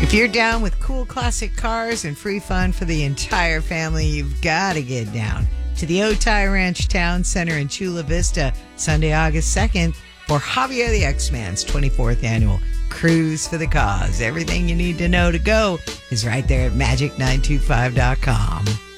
If you're down with cool classic cars and free fun for the entire family, you've got to get down to the Otay Ranch Town Center in Chula Vista, Sunday, August 2nd, for Javier the X-Man's 24th annual Cruise for the Cause. Everything you need to know to go is right there at magic925.com.